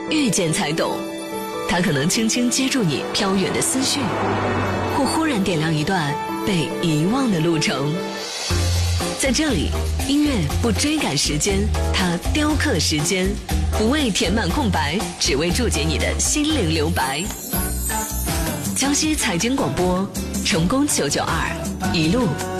遇见才懂。它可能轻轻接住你飘远的思绪，或忽然点亮一段被遗忘的路程。在这里，音乐不追赶时间，它雕刻时间，不为填满空白，只为注解你的心灵留白。江西财经广播，成功992，一路